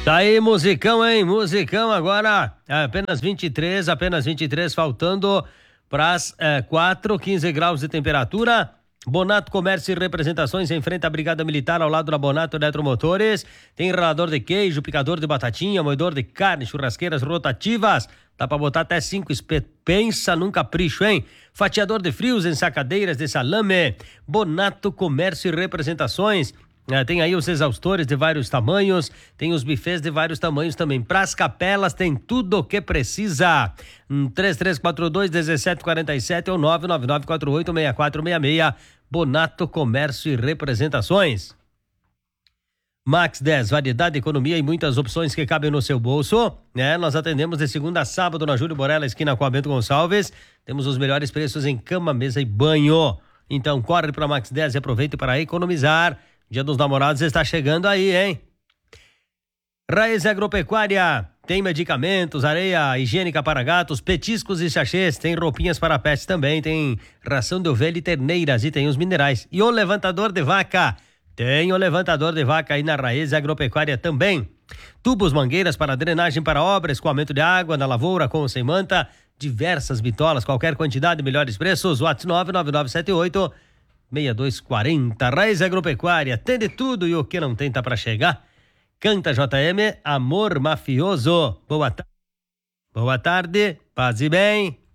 Tá aí, musicão, hein? Musicão agora, apenas 23, faltando para as 4, 15 graus de temperatura. Bonato Comércio e Representações em frente à Brigada Militar, ao lado da Bonato Eletromotores. Tem ralador de queijo, picador de batatinha, moedor de carne, churrasqueiras rotativas. Dá pra botar até 5 espetos. Pensa num capricho, hein? Fatiador de frios, ensacadeiras de salame. Bonato Comércio e Representações. Tem aí os exaustores de vários tamanhos, tem os bufês de vários tamanhos também. Pras capelas tem tudo o que precisa. 3342-1747 ou 99948-6466. Bonato Comércio e Representações. Max 10, variedade, economia e muitas opções que cabem no seu bolso. Nós atendemos de segunda a sábado na Júlio Borella, esquina com a Bento Gonçalves. Temos os melhores preços em cama, mesa e banho. Então corre para Max 10 e aproveite para economizar. Dia dos Namorados está chegando aí, hein? Raiz Agropecuária, tem medicamentos, areia higiênica para gatos, petiscos e sachês, tem roupinhas para pets também, tem ração de ovelha e terneiras e tem os minerais. E o levantador de vaca, tem o levantador de vaca aí na Raiz Agropecuária também. Tubos, mangueiras para drenagem para obras, escoamento de água na lavoura com ou sem manta, diversas bitolas, qualquer quantidade, melhores preços, WhatsApp 99978 6240. Raiz Agropecuária, tem de tudo e o que não tem tá pra chegar. Canta JM, Amor Mafioso. Boa tarde, paz e bem.